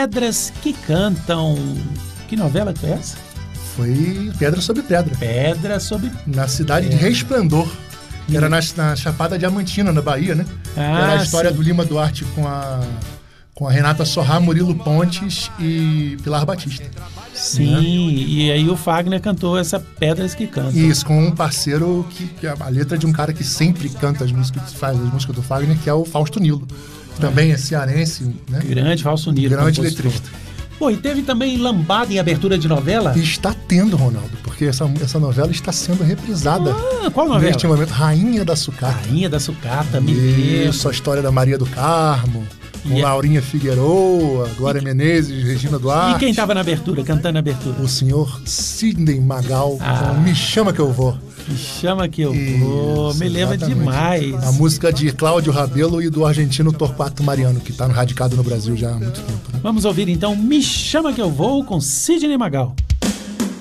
Pedras que Cantam. Que novela que foi essa? Foi Pedra sobre Pedra. Pedra sobre... Na cidade de Resplendor. Era na Chapada Diamantina, na Bahia, né? Era a história do Lima Duarte com a Renata Sorrá, Murilo Pontes e Pilar Batista. Sim, né? E aí o Fagner cantou essa Pedras que Cantam. Isso, com um parceiro que a letra de um cara que sempre canta as músicas do Fagner, que é o Fausto Nilo. Também é cearense, né? Grande Fausto Nilo. Grande letrista. Pô, e teve também lambada em abertura de novela? E está tendo, Ronaldo, porque essa novela está sendo reprisada. Qual novela? Neste momento, Rainha da Sucata. Rainha da Sucata, me lembro. Isso, a história da Maria do Carmo, com Laurinha Figueroa, Glória Menezes, Regina Duarte. E quem estava na abertura, cantando a abertura? O senhor Sidney Magal, com Me Chama Que Eu Vou. Me Chama Que Eu Vou, me lembra demais. A música de Cláudio Rabelo e do argentino Torquato Mariano, que está radicado no Brasil já há muito tempo. Né? Vamos ouvir então Me Chama Que Eu Vou com Sidney Magal.